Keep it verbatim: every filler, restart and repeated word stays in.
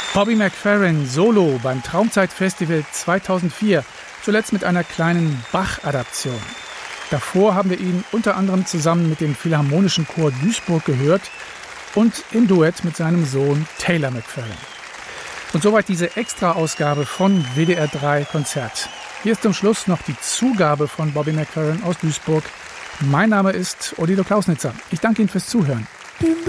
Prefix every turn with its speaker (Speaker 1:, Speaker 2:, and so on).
Speaker 1: Bobby McFerrin solo beim Traumzeit-Festival zweitausendvier, zuletzt mit einer kleinen Bach-Adaption. Davor haben wir ihn unter anderem zusammen mit dem Philharmonischen Chor Duisburg gehört und im Duett mit seinem Sohn Taylor McFerrin. Und soweit diese Extra-Ausgabe von W D R drei Konzert. Hier ist zum Schluss noch die Zugabe von Bobby McFerrin aus Duisburg. Mein Name ist Odilo Klausnitzer. Ich danke Ihnen fürs Zuhören.